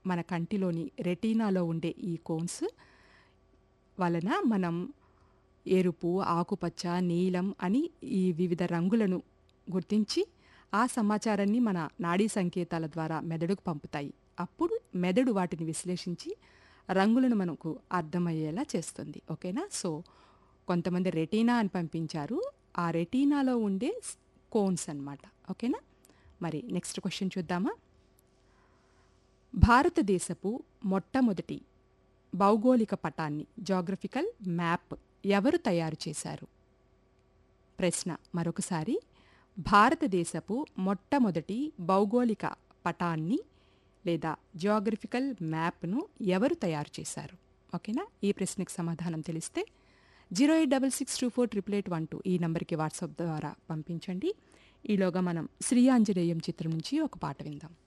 మన కంటిలోని రెటీనాలో ఉండే ఈ కోన్స్ వలన మనం ఎరుపు, ఆకుపచ్చ, నీలం అని ఈ వివిధ రంగులను గుర్తించి ఆ సమాచారాన్ని మన నాడీ సంకేతాల ద్వారా మెదడుకు పంపుతాయి. అప్పుడు మెదడు వాటిని విశ్లేషించి రంగులను మనకు అర్థమయ్యేలా చేస్తుంది. ఓకేనా? సో, కొంతమంది రెటీనా అని పంపించారు. ఆ రెటీనాలో ఉండే కోన్స్ అన్నమాట. ఓకేనా? మరి నెక్స్ట్ క్వెషన్ చూద్దామా? భారతదేశపు మొట్టమొదటి భౌగోళిక పటాన్ని జియోగ్రఫికల్ మ్యాప్ ఎవరు తయారు చేశారు? ప్రశ్న మరొకసారి. భారతదేశపు మొట్టమొదటి భౌగోళిక పటాన్ని లేదా జియోగ్రఫికల్ మ్యాప్ను ఎవరు తయారు చేశారు? ఓకేనా? ఈ ప్రశ్నకు సమాధానం తెలిస్తే 08662488812 ఈ నంబర్కి వాట్సాప్ ద్వారా పంపించండి. ఈలోగా మనం శ్రీ ఆంజనేయం చిత్రం నుంచి ఒక పాట విందాం.